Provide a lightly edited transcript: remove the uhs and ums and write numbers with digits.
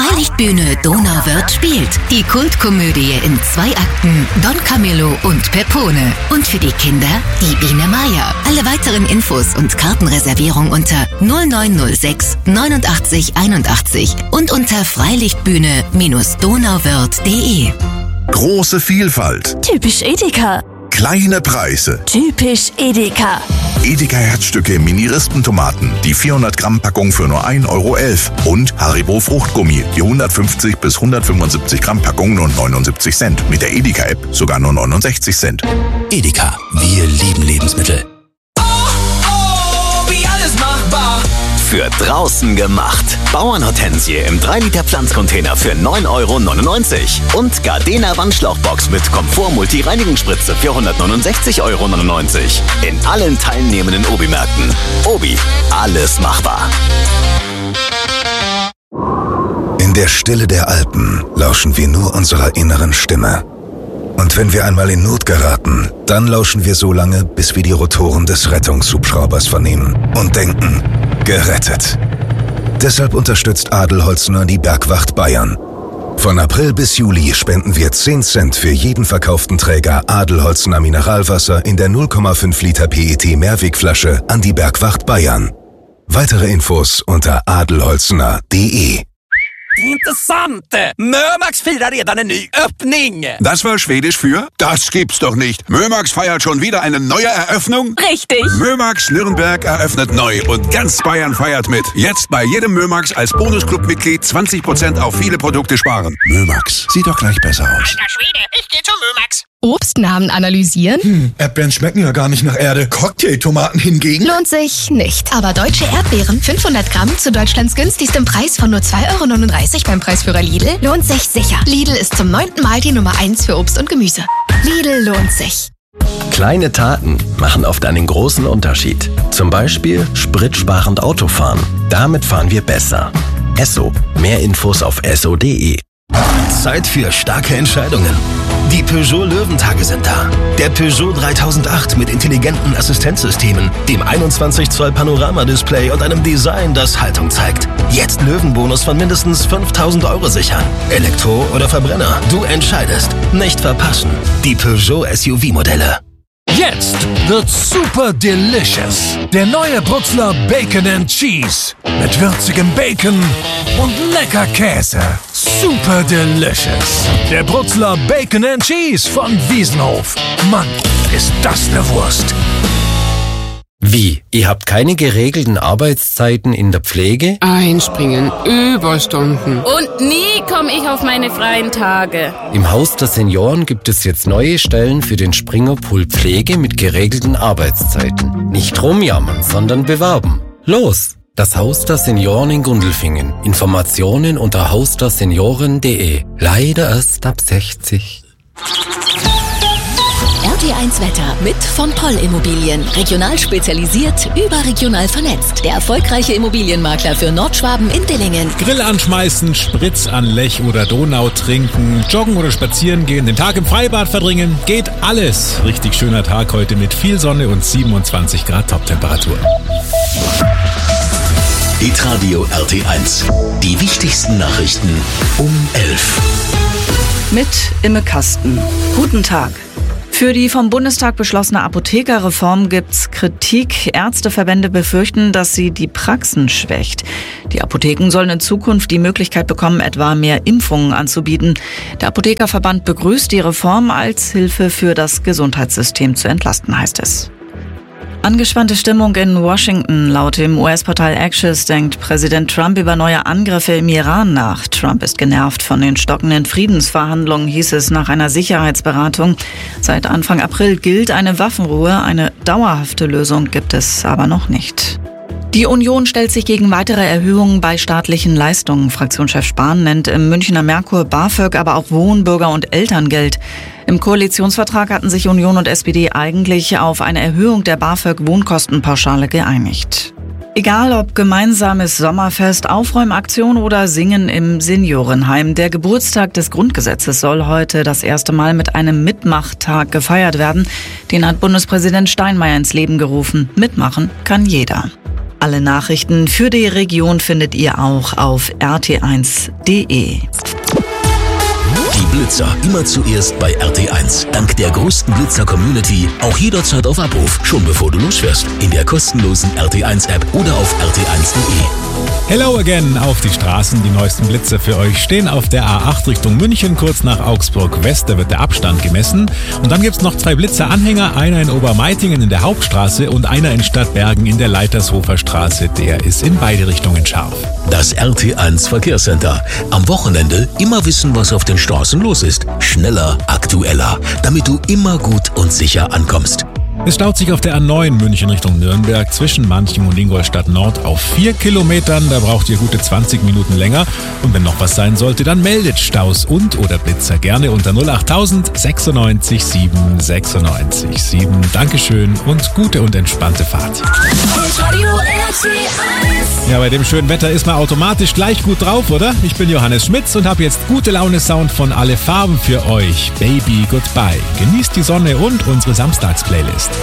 Freilichtbühne Donauwörth spielt die Kultkomödie in 2 Akten Don Camillo und Pepone. Und für die Kinder die Biene Maya. Alle weiteren Infos und Kartenreservierung unter 0906 89 81 und unter freilichtbühne-donauwörth.de. Große Vielfalt. Typisch Edeka. Kleine Preise. Typisch Edeka. Edeka Herzstücke Mini-Rispentomaten, die 400 Gramm Packung für nur 1,11 Euro. Und Haribo Fruchtgummi, die 150 bis 175 Gramm Packung nur 79 Cent. Mit der Edeka-App sogar nur 69 Cent. Edeka, wir lieben Lebensmittel. Wie alles machbar. Für draußen gemacht. Bauernhortensie im 3-Liter Pflanzcontainer für 9,99 € und Gardena Wandschlauchbox mit Komfort-Multi-Reinigungsspritze für 169,99 € in allen teilnehmenden Obi-Märkten. Obi, alles machbar. In der Stille der Alpen lauschen wir nur unserer inneren Stimme. Und wenn wir einmal in Not geraten, dann lauschen wir so lange, bis wir die Rotoren des Rettungshubschraubers vernehmen und denken, gerettet. Deshalb unterstützt Adelholzner die Bergwacht Bayern. Von April bis Juli spenden wir 10 Cent für jeden verkauften Träger Adelholzner Mineralwasser in der 0,5 Liter PET Mehrwegflasche an die Bergwacht Bayern. Weitere Infos unter adelholzner.de. Intressant! Mömax firar redan en ny öppning! Das war Schwedisch für? Das gibt's doch nicht. Mömax feiert schon wieder eine neue Eröffnung? Richtig. Mömax Nürnberg eröffnet neu und ganz Bayern feiert mit. Jetzt bei jedem Mömax als Bonusclub-Mitglied 20% auf viele Produkte sparen. Mömax, sieht doch gleich besser aus. Alter Schwede, ich geh zu Mömax. Obstnamen analysieren? Erdbeeren schmecken ja gar nicht nach Erde. Cocktailtomaten hingegen? Lohnt sich nicht. Aber deutsche Erdbeeren, 500 Gramm zu Deutschlands günstigstem Preis von nur 2,39 € beim Preisführer Lidl, lohnt sich sicher. Lidl ist zum 9. Mal die Nummer 1 für Obst und Gemüse. Lidl lohnt sich. Kleine Taten machen oft einen großen Unterschied. Zum Beispiel spritsparend Autofahren. Damit fahren wir besser. Esso. Mehr Infos auf esso.de. Zeit für starke Entscheidungen. Die Peugeot Löwentage sind da. Der Peugeot 3008 mit intelligenten Assistenzsystemen, dem 21 Zoll Panoramadisplay und einem Design, das Haltung zeigt. Jetzt Löwenbonus von mindestens 5.000 € sichern. Elektro oder Verbrenner, du entscheidest. Nicht verpassen. Die Peugeot SUV-Modelle. Jetzt wird super delicious. Der neue Brutzler Bacon and Cheese. Mit würzigem Bacon und lecker Käse. Super delicious. Der Brutzler Bacon and Cheese von Wiesenhof. Mann, ist das eine Wurst. Wie? Ihr habt keine geregelten Arbeitszeiten in der Pflege? Einspringen, Überstunden. Und nie komme ich auf meine freien Tage. Im Haus der Senioren gibt es jetzt neue Stellen für den Springerpool Pflege mit geregelten Arbeitszeiten. Nicht rumjammern, sondern bewerben. Los! Das Haus der Senioren in Gundelfingen. Informationen unter hausdersenioren.de. Leider erst ab 60. RT1 Wetter mit von Poll Immobilien. Regional spezialisiert, überregional vernetzt. Der erfolgreiche Immobilienmakler für Nordschwaben in Dillingen. Grill anschmeißen, Spritz an Lech oder Donau trinken, joggen oder spazieren gehen, den Tag im Freibad verbringen. Geht alles. Richtig schöner Tag heute mit viel Sonne und 27 Grad Toptemperatur. Hitradio RT1. Die wichtigsten Nachrichten um 11. Mit Imme Kasten. Guten Tag. Für die vom Bundestag beschlossene Apothekerreform gibt's Kritik. Ärzteverbände befürchten, dass sie die Praxen schwächt. Die Apotheken sollen in Zukunft die Möglichkeit bekommen, etwa mehr Impfungen anzubieten. Der Apothekerverband begrüßt die Reform als Hilfe für das Gesundheitssystem zu entlasten, heißt es. Angespannte Stimmung in Washington. Laut dem US-Portal Axios denkt Präsident Trump über neue Angriffe im Iran nach. Trump ist genervt von den stockenden Friedensverhandlungen, hieß es nach einer Sicherheitsberatung. Seit Anfang April gilt eine Waffenruhe. Eine dauerhafte Lösung gibt es aber noch nicht. Die Union stellt sich gegen weitere Erhöhungen bei staatlichen Leistungen. Fraktionschef Spahn nennt im Münchner Merkur BAföG, aber auch Wohnbürger- und Elterngeld. Im Koalitionsvertrag hatten sich Union und SPD eigentlich auf eine Erhöhung der BAföG-Wohnkostenpauschale geeinigt. Egal ob gemeinsames Sommerfest, Aufräumaktion oder Singen im Seniorenheim, der Geburtstag des Grundgesetzes soll heute das erste Mal mit einem Mitmachtag gefeiert werden. Den hat Bundespräsident Steinmeier ins Leben gerufen. Mitmachen kann jeder. Alle Nachrichten für die Region findet ihr auch auf rt1.de. Die Blitzer immer zuerst bei RT1. Dank der größten Blitzer-Community auch jederzeit auf Abruf, schon bevor du losfährst. In der kostenlosen RT1-App oder auf rt1.de. Hello again auf die Straßen. Die neuesten Blitzer für euch stehen auf der A8 Richtung München, kurz nach Augsburg West. Da wird der Abstand gemessen. Und dann gibt's noch 2 Blitzeranhänger, einer in Obermeitingen in der Hauptstraße und einer in Stadtbergen in der Leitershofer Straße. Der ist in beide Richtungen scharf. Das RT1 Verkehrscenter. Am Wochenende immer wissen, was auf den Straßen los ist. Schneller, aktueller, damit du immer gut und sicher ankommst. Es staut sich auf der A9 München Richtung Nürnberg zwischen Manching und Ingolstadt Nord auf 4 Kilometern. Da braucht ihr gute 20 Minuten länger. Und wenn noch was sein sollte, dann meldet Staus und oder Blitzer gerne unter 08000 96 7 96 7. Dankeschön und gute und entspannte Fahrt. Ja, bei dem schönen Wetter ist man automatisch gleich gut drauf, oder? Ich bin Johannes Schmitz und habe jetzt gute Laune Sound von Alle Farben für euch. Baby Goodbye. Genießt die Sonne und unsere Samstagsplaylist.